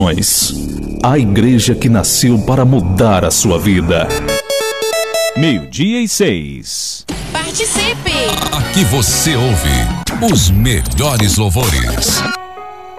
A igreja que nasceu para mudar a sua vida. 12:06. Participe! Aqui você ouve os melhores louvores.